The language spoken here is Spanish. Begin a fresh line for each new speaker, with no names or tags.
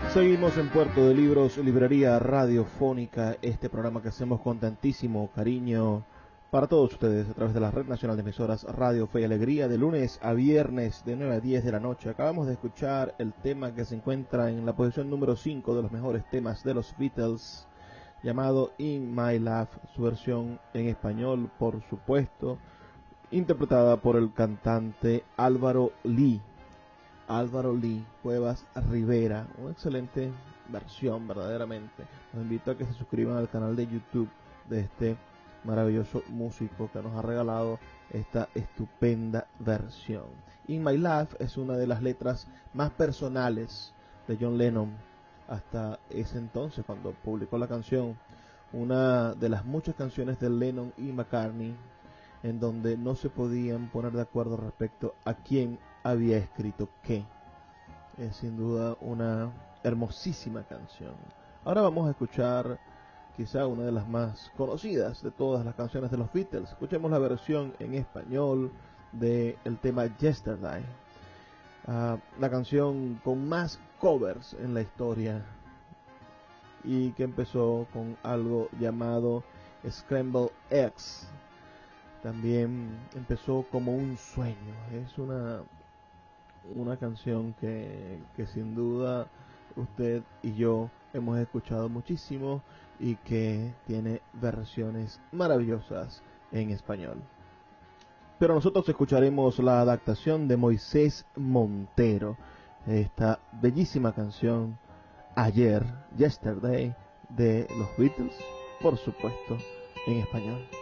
Seguimos en Puerto de Libros, librería radiofónica, este programa que hacemos con tantísimo cariño para todos ustedes a través de la Red Nacional de Emisoras Radio Fe y Alegría, de lunes a viernes de 9 a 10 de la noche. Acabamos de escuchar el tema que se encuentra en la posición número 5 de los mejores temas de los Beatles, llamado In My Life, su versión en español, por supuesto, interpretada por el cantante Álvaro Lee Cuevas Rivera. Una excelente versión, verdaderamente. Los invito a que se suscriban al canal de YouTube de este maravilloso músico que nos ha regalado esta estupenda versión. In My Life es una de las letras más personales de John Lennon hasta ese entonces, cuando publicó la canción. Una de las muchas canciones de Lennon y McCartney en donde no se podían poner de acuerdo respecto a quién había escrito qué. Es sin duda una hermosísima canción. Ahora vamos a escuchar quizá una de las más conocidas de todas las canciones de los Beatles. Escuchemos la versión en español del tema Yesterday, la canción con más covers en la historia y que empezó con algo llamado Scrambled Eggs. También empezó como un sueño. Es una canción que sin duda usted y yo hemos escuchado muchísimo y que tiene versiones maravillosas en español. Pero nosotros escucharemos la adaptación de Moisés Montero, esta bellísima canción Ayer, Yesterday, de los Beatles, por supuesto, en español.